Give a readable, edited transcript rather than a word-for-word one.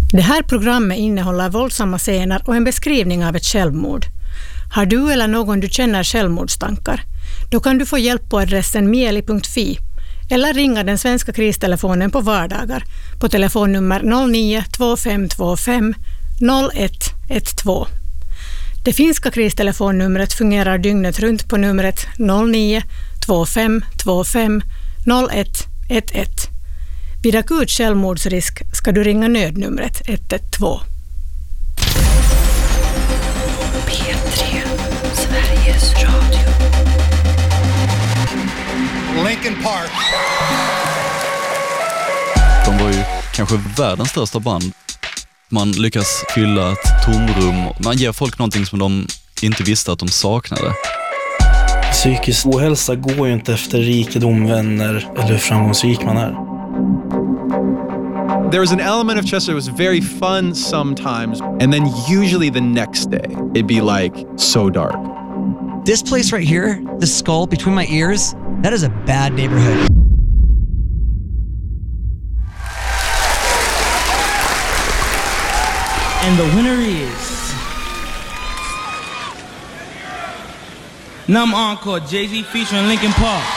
Det här programmet innehåller våldsamma scener och en beskrivning av ett självmord. Har du eller någon du känner självmordstankar? Då kan du få hjälp på adressen mieli.fi eller ringa den svenska kristelefonen på vardagar på telefonnummer 09 2525 0112. Det finska kristelefonnumret fungerar dygnet runt på numret 09 2525 0111. Vid akut självmordsrisk ska du ringa nödnumret 112. P3, Sveriges Radio. Linkin Park. De var ju kanske världens största band. Man lyckas fylla ett tomrum. Man ger folk någonting som de inte visste att de saknade. Psykisk ohälsa går ju inte efter rikedom, vänner eller hur framgångsrik man är. There was an element of Chester that was very fun sometimes, and then usually the next day it'd be like so dark. This place right here, the skull between my ears, that is a bad neighborhood. And the winner is Numb Encore, Jay-Z featuring Linkin Park.